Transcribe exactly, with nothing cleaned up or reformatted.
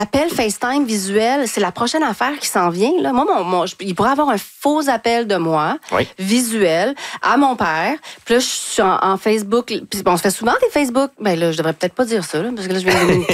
Appel FaceTime visuel, c'est la prochaine affaire qui s'en vient. Là. Moi, mon, mon, je, il pourrait avoir un faux appel de moi, oui. visuel, à mon père. Puis là, je suis en, en Facebook. Puis bon, on se fait souvent des Facebook. Ben là, je devrais peut-être pas dire ça, là, parce que là, je viens de